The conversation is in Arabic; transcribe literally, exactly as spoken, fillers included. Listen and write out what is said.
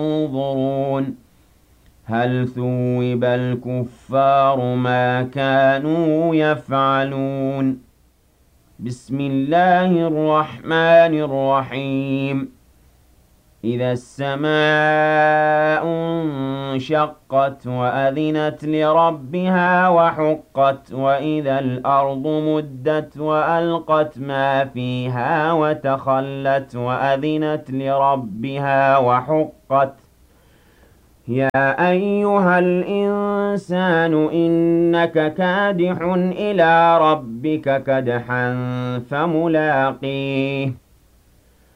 ينظرون هل ثوب الكفار ما كانوا يفعلون بسم الله الرحمن الرحيم إذا السماء انشقت وأذنت لربها وحقت وإذا الأرض مدت وألقت ما فيها وتخلت وأذنت لربها وحقت يا أيها الإنسان إنك كادح إلى ربك كدحا فملاقيه